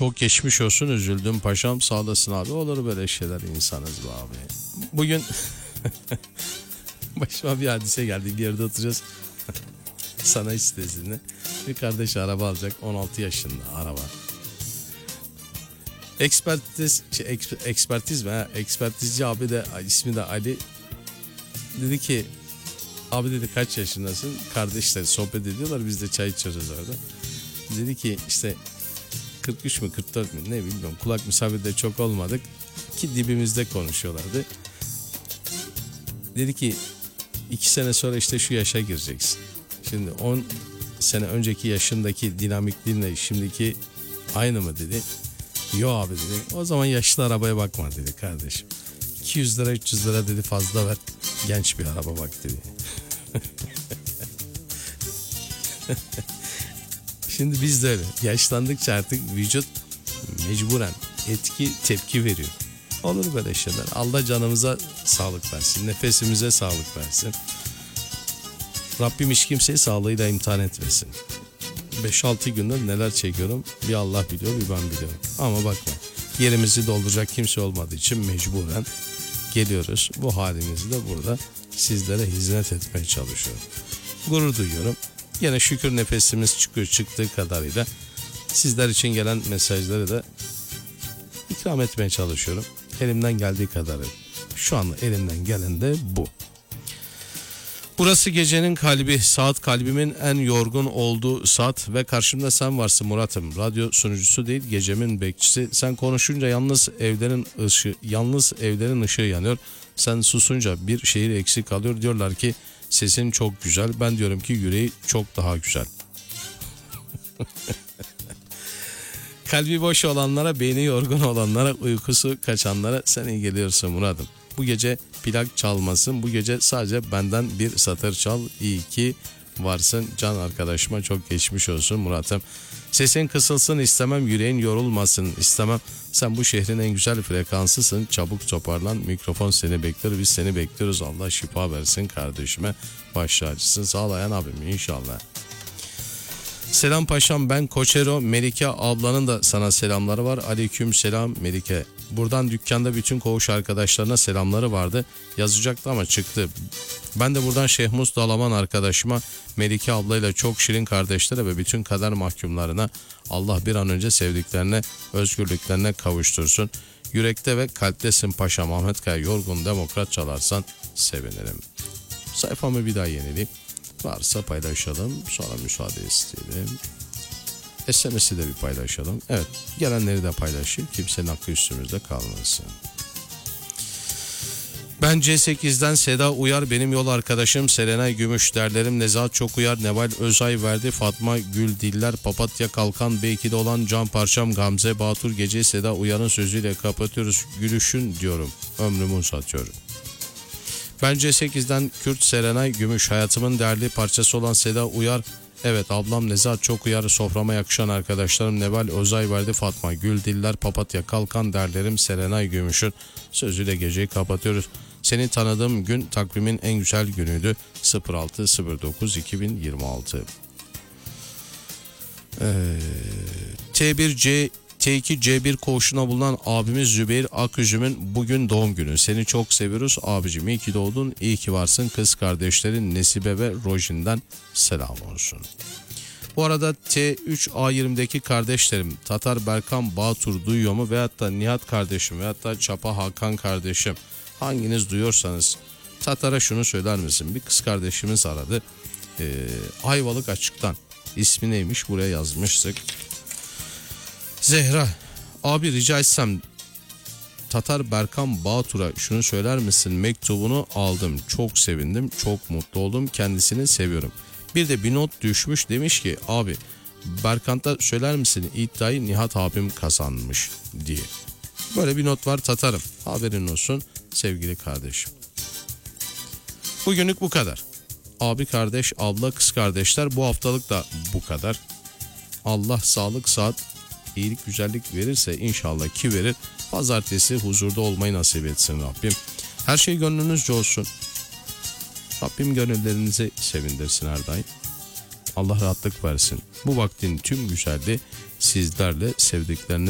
çok geçmiş olsun, üzüldüm paşam, sağ olasın abi. Olur böyle şeyler, insanız be abi. Bugün başıma bir hadise geldi, bir yerde oturacağız. Sanayi sitesinde bir kardeş araba alacak, 16 yaşında araba. Ekspertiz mi? Ekspertizci abi de, ismi de Ali. Dedi ki abi dedi kaç yaşındasın? Kardeşler sohbet ediyorlar, biz de çay içiyoruz orada. Dedi ki işte 43 mü 44 mü ne bilmiyorum, kulak misafirde çok olmadık ki dibimizde konuşuyorlardı. Dedi ki 2 sene sonra işte şu yaşa gireceksin. Şimdi 10 sene önceki yaşındaki dinamikliğinle şimdiki aynı mı dedi. Yo abi dedi, o zaman yaşlı arabaya bakma dedi kardeşim. 200 lira 300 lira dedi fazla ver, genç bir araba bak dedi. Şimdi biz de öyle. Yaşlandıkça artık vücut mecburen tepki veriyor. Olur böyle şeyler. Allah canımıza sağlık versin. Nefesimize sağlık versin. Rabbim hiç kimseyi sağlığıyla imtihan etmesin. 5-6 gündür neler çekiyorum bir Allah biliyor, bir ben biliyorum. Ama bakma, yerimizi dolduracak kimse olmadığı için mecburen geliyoruz. Bu halimizi de burada sizlere hizmet etmeye çalışıyorum. Gurur duyuyorum. Yine şükür nefesimiz çıkıyor, çıktığı kadarıyla sizler için gelen mesajları da ikram etmeye çalışıyorum. Elimden geldiği kadarı. Şu anda elimden gelen de bu. Burası gecenin kalbi, saat kalbimin en yorgun olduğu saat ve karşımda sen varsın Murat'ım. Radyo sunucusu değil, gecemin bekçisi. Sen konuşunca yalnız evlerin ışığı yanıyor. Sen susunca bir şehir eksik kalıyor. Diyorlar ki sesin çok güzel. Ben diyorum ki yüreği çok daha güzel. Kalbi boş olanlara, beyni yorgun olanlara, uykusu kaçanlara sen iyi geliyorsun Murat'ım. Bu gece plak çalmasın. Bu gece sadece benden bir satır çal. İyi ki varsın can arkadaşıma, çok geçmiş olsun Murat'ım. Sesin kısılsın istemem, yüreğin yorulmasın istemem. Sen bu şehrin en güzel frekansısın. Çabuk toparlan, mikrofon seni bekliyor, biz seni bekliyoruz. Allah şifa versin kardeşime, baş acısın. Sağlayan abim inşallah. Selam paşam, ben Koçero. Melike ablanın da sana selamları var. Aleyküm selam Melike. Buradan dükkanda bütün koğuş arkadaşlarına selamları vardı. Yazacaktı ama çıktı. Ben de buradan Şehmus Dalaman arkadaşıma, Melike ablayla çok şirin kardeşlere ve bütün kader mahkumlarına Allah bir an önce sevdiklerine, özgürlüklerine kavuştursun. Yürekte ve kalptesin paşam. Ahmet Kaya Yorgun Demokrat çalarsan sevinirim. Sayfamı bir daha yenileyim. Varsa paylaşalım, sonra müsaade isteyelim. SMS'i de bir paylaşalım. Evet, gelenleri de paylaşayım. Kimsenin hakkı üstümüzde kalmasın. Ben C8'den Seda Uyar, benim yol arkadaşım Serenay Gümüş, derlerim Nezahat Çok Uyar, Neval Özay verdi, Fatma Gül Diller, Papatya Kalkan, B2'de olan Can Parçam, Gamze Batur, geceyi Seda Uyar'ın sözüyle kapatıyoruz. Gülüşün diyorum, ömrümü uzatıyorum. Ben C8'den Kürt Serenay Gümüş, hayatımın değerli parçası olan Seda Uyar. Evet, ablam Nezahat Çok Uyar, soframa yakışan arkadaşlarım Neval Özay verdi, Fatma Gül Diller, Papatya Kalkan, derlerim Serenay Gümüş'ün sözüyle geceyi kapatıyoruz. Seni tanıdığım gün takvimin en güzel günüydü. 06.09.2026. T2C1 koğuşuna bulunan abimiz Zübeyir Aküzüm'ün bugün doğum günü. Seni çok seviyoruz abicim. İyi ki doğdun, iyi ki varsın. Kız kardeşlerin Nesibe ve Rojin'den selam olsun. Bu arada T3A20'deki kardeşlerim Tatar Berkan Batur duyuyor mu? Veyahut da Nihat kardeşim veyahut da Çapa Hakan kardeşim, hanginiz duyuyorsanız Tatar'a şunu söyler misin? Bir kız kardeşimiz aradı. Ayvalık Açık'tan. İsmi neymiş? Buraya yazmıştık. Zehra, abi rica etsem Tatar Berkan Batur'a şunu söyler misin? Mektubunu aldım, çok sevindim, çok mutlu oldum, kendisini seviyorum. Bir de bir not düşmüş, demiş ki abi Berkant'a söyler misin iddiayı Nihat abim kazanmış diye. Böyle bir not var Tatar'ım, haberin olsun sevgili kardeşim. Bugünlük bu kadar. Abi kardeş, abla, kız kardeşler, bu haftalık da bu kadar. Allah sağlık, sıhhat, iyilik, güzellik verirse inşallah ki verir. Pazartesi huzurda olmayı nasip etsin Rabbim. Her şey gönlünüzce olsun. Rabbim gönüllerinizi sevindirsin her daim. Allah rahatlık versin. Bu vaktin tüm güzelliği sizlerle, sevdikleriniz